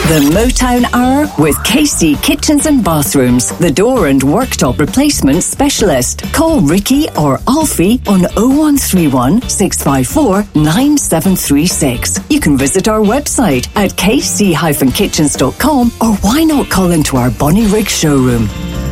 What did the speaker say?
The Motown Hour with KC Kitchens and Bathrooms, the door and worktop replacement specialist. Call Ricky or Alfie on 0131 654 9736. You can visit our website at kc-kitchens.com, or why not call into our Bonnyrigg showroom.